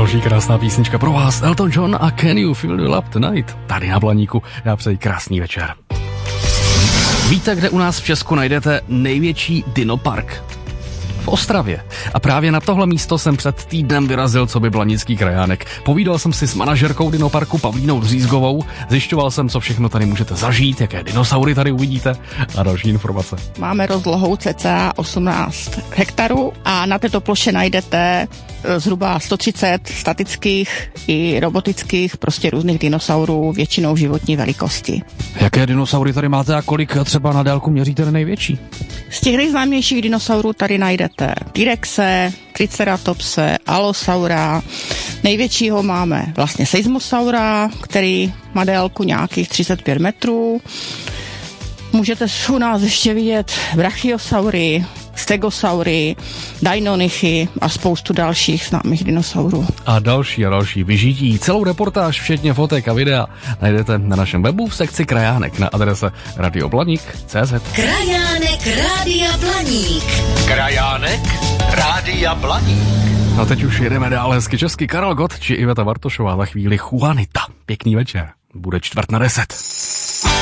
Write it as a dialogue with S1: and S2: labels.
S1: Další krásná písnička pro vás, Elton John a Can You Feel the Love Tonight. Tady na Blaníku, já přeji krásný večer. Víte, kde u nás v Česku najdete největší dinopark? V Ostravě. A právě na tohle místo jsem před týdnem vyrazil coby blanický krajánek. Povídal jsem si s manažerkou dinoparku Pavlínou Řízgovou, zjišťoval jsem, co všechno tady můžete zažít, jaké dinosaury tady uvidíte a další informace.
S2: Máme rozlohou cca 18 hektarů a na této ploše najdete zhruba 130 statických i robotických, prostě různých dinosaurů, většinou životní velikosti.
S1: Jaké dinosaury tady máte a kolik třeba na délku měříte největší?
S2: Z těch nejznámějších dinosaurů tady najdete T-rexe, Triceratopse, Allosaura. Největšího máme vlastně Seismosaura, který má délku nějakých 35 metrů. Můžete u nás ještě vidět Brachiosaury, Stegosaury, Deinonychy a spoustu dalších známých dinosaurů.
S1: A další vyžití. Celou reportáž, včetně fotek a videa, najdete na našem webu v sekci Krajánek na adrese radioblaník.cz.
S3: Krajánek Rádia Blaník. Krajánek Rádia Blaník.
S1: A teď už jedeme dál hezky česky. Karel Gott či Iveta Bartošová, za chvíli Juanita. Pěkný večer. Bude 9:45.